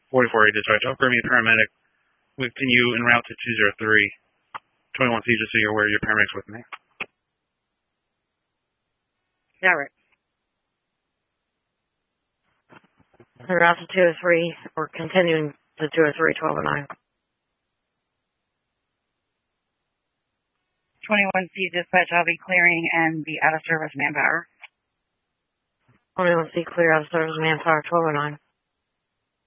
44A dispatch. I'll grab me a paramedic. We continue en route to 203. 21C, just so you're aware, your paramedic's with me. Yeah, right. En route to 203. We're continuing to 203, 1209. 21C dispatch, I'll be clearing and be out of service manpower. 21C clear out of service manpower, 1209.